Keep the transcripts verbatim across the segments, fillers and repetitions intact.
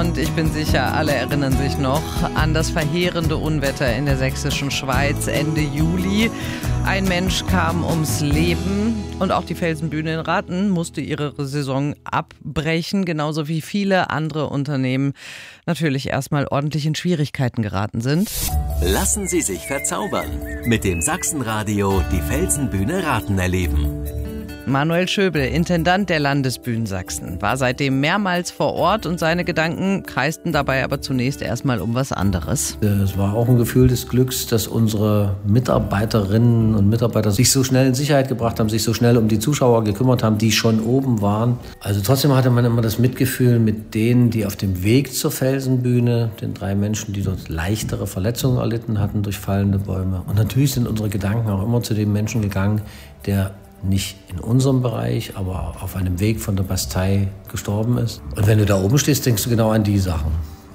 Und ich bin sicher, alle erinnern sich noch an das verheerende Unwetter in der sächsischen Schweiz Ende Juli. Ein Mensch kam ums Leben und auch die Felsenbühne in Rathen musste ihre Saison abbrechen, genauso wie viele andere Unternehmen natürlich erstmal ordentlich in Schwierigkeiten geraten sind. Lassen Sie sich verzaubern. Mit dem Sachsenradio die Felsenbühne Rathen erleben. Manuel Schöbel, Intendant der Landesbühnen Sachsen, war seitdem mehrmals vor Ort und seine Gedanken kreisten dabei aber zunächst erstmal um was anderes. Es war auch ein Gefühl des Glücks, dass unsere Mitarbeiterinnen und Mitarbeiter sich so schnell in Sicherheit gebracht haben, sich so schnell um die Zuschauer gekümmert haben, die schon oben waren. Also trotzdem hatte man immer das Mitgefühl mit denen, die auf dem Weg zur Felsenbühne, den drei Menschen, die dort leichtere Verletzungen erlitten hatten durch fallende Bäume. Und natürlich sind unsere Gedanken auch immer zu dem Menschen gegangen, der nicht in unserem Bereich, aber auf einem Weg von der Bastei gestorben ist. Und wenn du da oben stehst, denkst du genau an die Sachen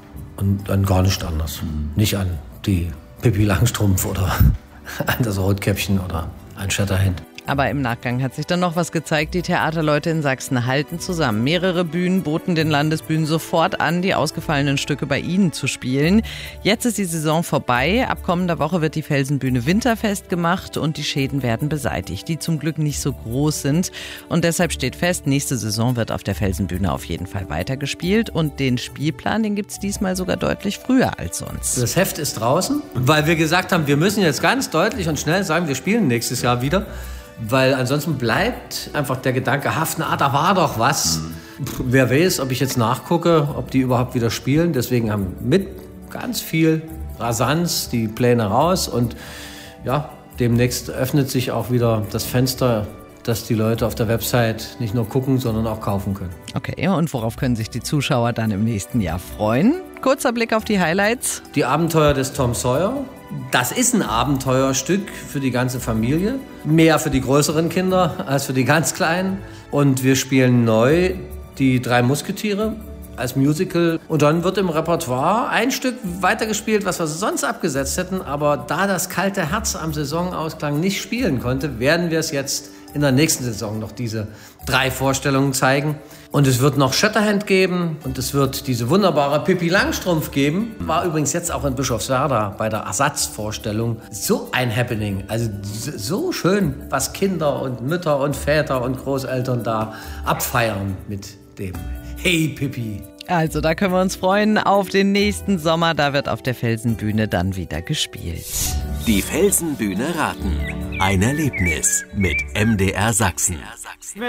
und an gar nichts anderes. Mhm. Nicht an die Pippi Langstrumpf oder an das Rotkäppchen oder an Shatterhand. Aber im Nachgang hat sich dann noch was gezeigt. Die Theaterleute in Sachsen halten zusammen. Mehrere Bühnen boten den Landesbühnen sofort an, die ausgefallenen Stücke bei ihnen zu spielen. Jetzt ist die Saison vorbei. Ab kommender Woche wird die Felsenbühne winterfest gemacht und die Schäden werden beseitigt, die zum Glück nicht so groß sind. Und deshalb steht fest, nächste Saison wird auf der Felsenbühne auf jeden Fall weitergespielt. Und den Spielplan, den gibt es diesmal sogar deutlich früher als sonst. Das Heft ist draußen, weil wir gesagt haben, wir müssen jetzt ganz deutlich und schnell sagen, wir spielen nächstes Jahr wieder. Weil ansonsten bleibt einfach der Gedanke haften, ah, da war doch was. Mhm. Wer weiß, ob ich jetzt nachgucke, ob die überhaupt wieder spielen. Deswegen haben mit ganz viel Rasanz die Pläne raus. Und ja, demnächst öffnet sich auch wieder das Fenster, dass die Leute auf der Website nicht nur gucken, sondern auch kaufen können. Okay, und worauf können sich die Zuschauer dann im nächsten Jahr freuen? Kurzer Blick auf die Highlights. Die Abenteuer des Tom Sawyer. Das ist ein Abenteuerstück für die ganze Familie. Mehr für die größeren Kinder als für die ganz Kleinen. Und wir spielen neu die drei Musketiere als Musical. Und dann wird im Repertoire ein Stück weitergespielt, was wir sonst abgesetzt hätten. Aber da das kalte Herz am Saisonausklang nicht spielen konnte, werden wir es jetzt in der nächsten Saison noch diese drei Vorstellungen zeigen. Und es wird noch Shatterhand geben und es wird diese wunderbare Pippi Langstrumpf geben. War übrigens jetzt auch in Bischofswerda bei der Ersatzvorstellung so ein Happening. Also so schön, was Kinder und Mütter und Väter und Großeltern da abfeiern mit dem Hey Pippi. Also da können wir uns freuen auf den nächsten Sommer. Da wird auf der Felsenbühne dann wieder gespielt. Die Felsenbühne Rathen. Ein Erlebnis mit M D R Sachsen.